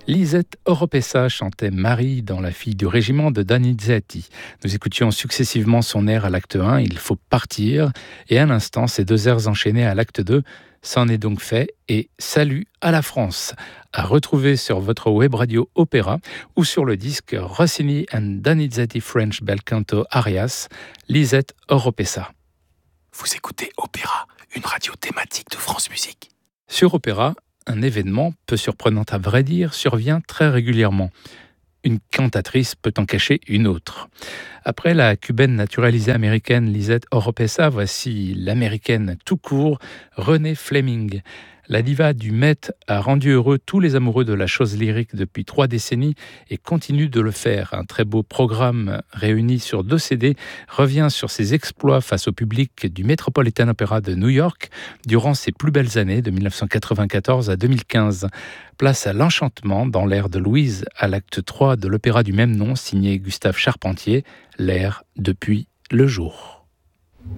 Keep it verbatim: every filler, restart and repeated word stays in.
Lisette Oropesa chantait Marie dans La fille du régiment de Donizetti. Nous écoutions successivement son air à l'acte un, Il faut partir, et à l'instant ces deux airs enchaînés à l'acte deux, C'en est donc fait, et Salut à la France, à retrouver sur votre web radio Opéra ou sur le disque Rossini and Donizetti French Bel Canto Arias, Lisette Oropesa. Vous écoutez Opéra, une radio thématique de France Musique. Sur Opéra, un événement, peu surprenant à vrai dire, survient très régulièrement. Une cantatrice peut en cacher une autre. Après la cubaine naturalisée américaine Lisette Oropesa, voici l'américaine tout court, Renée Fleming. La diva du Met a rendu heureux tous les amoureux de la chose lyrique depuis trois décennies et continue de le faire. Un très beau programme réuni sur deux C D revient sur ses exploits face au public du Metropolitan Opera de New York durant ses plus belles années de dix-neuf cent quatre-vingt-quatorze à deux mille quinze. Place à l'enchantement dans l'air de Louise à l'acte trois de l'opéra du même nom signé Gustave Charpentier, l'air Depuis le jour.